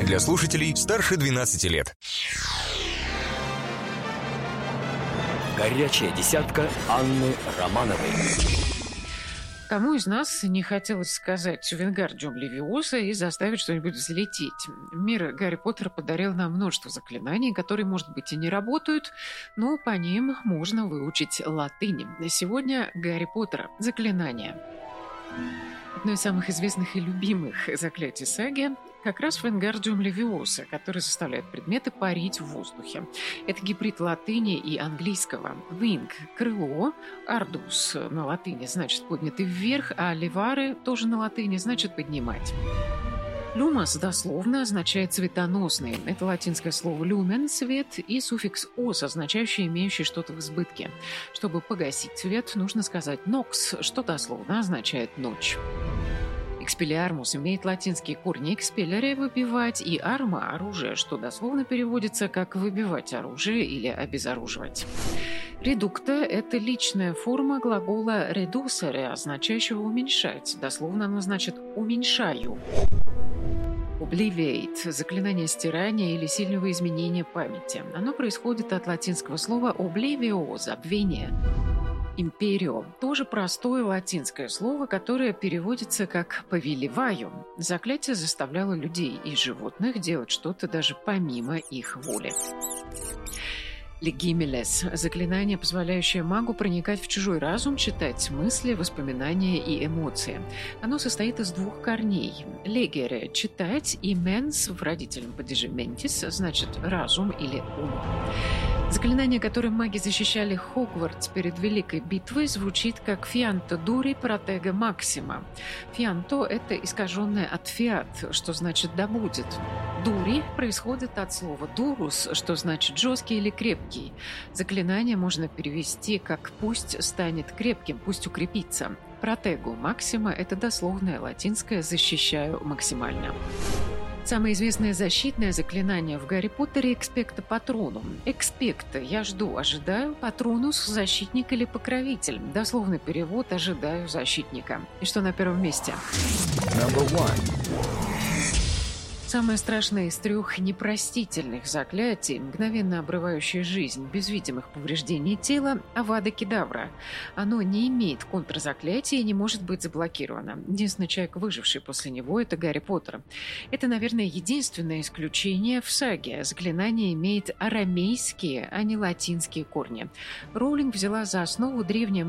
Для слушателей старше 12 лет. Горячая десятка Анны Романовой. Кому из нас не хотелось сказать «Вингардиум левиоса» и заставить что-нибудь взлететь? Мир Гарри Поттера подарил нам множество заклинаний, которые, может быть, и не работают, но по ним можно выучить латынь. Сегодня Гарри Поттера. Заклинания. Одно из самых известных и любимых заклятий саги как раз Вингардиум левиоса, который заставляет предметы парить в воздухе. Это гибрид латыни и английского. Wing – крыло, ardus на латыни значит поднятый вверх, а levare тоже на латыни значит поднимать. Люмос дословно означает «цветоносный». Это латинское слово «люмен» – «свет» и суффикс «ос», означающий «имеющий что-то в избытке». Чтобы погасить свет, нужно сказать «nox», что дословно означает «ночь». Экспеллиармус имеет латинские корни «expellere» – «выбивать» и «arma» – «оружие», что дословно переводится как «выбивать оружие» или «обезоруживать». Редукта – это личная форма глагола «reducere», означающего «уменьшать». Дословно оно значит «уменьшаю». Obliviate – заклинание стирания или сильного изменения памяти. Оно происходит от латинского слова oblivio – забвение. Imperio – тоже простое латинское слово, которое переводится как «повелеваю». Заклятие заставляло людей и животных делать что-то даже помимо их воли. Legimeles – заклинание, позволяющее магу проникать в чужой разум, читать мысли, воспоминания и эмоции. Оно состоит из двух корней. Legere – читать, и mens в родительном падеже mentis, значит разум или ум. Заклинание, которым маги защищали Хогвартс перед Великой битвой, звучит как «Fianto duri protege maxima». «Fianto» — это искаженное от «fiat», что значит «да будет». «Дури» происходит от слова «durus», что значит «жесткий» или «крепкий». Заклинание можно перевести как «пусть станет крепким», «пусть укрепится». «Protego maxima» — это дословное латинское «защищаю максимально». Самое известное защитное заклинание в Гарри Поттере – «Expecto Patronum». «Expecto» – «я жду, ожидаю», «Patronus» – «защитник» или «покровитель». Дословный перевод «ожидаю защитника». И что на первом месте? Самое страшное из трех непростительных заклятий, мгновенно обрывающее жизнь без видимых повреждений тела – Авада Кедавра. Оно не имеет контрзаклятия и не может быть заблокировано. Единственный человек, выживший после него – это Гарри Поттер. Это, наверное, единственное исключение в саге. Заклинание имеет арамейские, а не латинские корни. Роулинг взяла за основу древнее